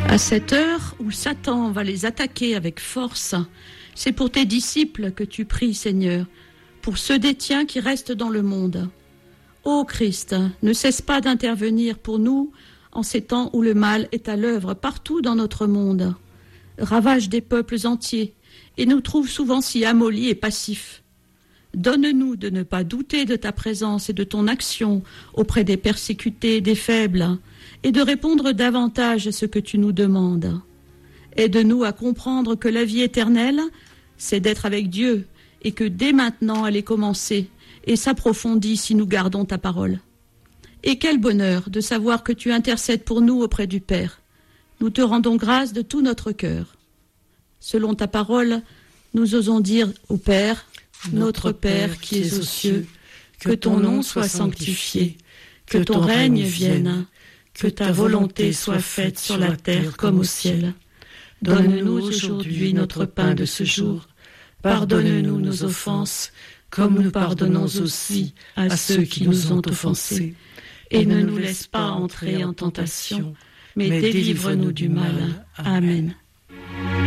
À cette heure où Satan va les attaquer avec force, c'est pour tes disciples que tu pries, Seigneur, pour ceux des tiens qui restent dans le monde. Ô Christ, ne cesse pas d'intervenir pour nous en ces temps où le mal est à l'œuvre partout dans notre monde, ravage des peuples entiers et nous trouve souvent si amollis et passifs. Donne-nous de ne pas douter de ta présence et de ton action auprès des persécutés, des faibles, et de répondre davantage à ce que tu nous demandes. Aide-nous à comprendre que la vie éternelle, c'est d'être avec Dieu, et que dès maintenant elle est commencée et s'approfondit si nous gardons ta parole. Et quel bonheur de savoir que tu intercèdes pour nous auprès du Père. Nous te rendons grâce de tout notre cœur. Selon ta parole, nous osons dire au Père, notre Père qui es aux cieux, que ton nom soit sanctifié, que ton règne vienne, que ta volonté soit faite sur la terre comme au ciel. Donne-nous aujourd'hui notre pain de ce jour. Pardonne-nous nos offenses, comme nous pardonnons aussi à ceux qui nous ont offensés. Et ne nous laisse pas entrer en tentation, mais délivre-nous du mal. Amen.